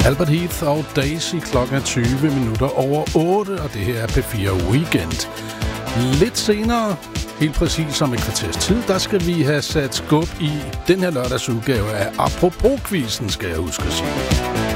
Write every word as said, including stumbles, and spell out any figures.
Albert Heath og Daisy. Klokken er tyve minutter over otte, og det her er P fire Weekend. Lidt senere, helt præcis om et kvarters tid, der skal vi have sat skub i den her lørdagsudgave af Apropos-quizzen, skal jeg huske at sige.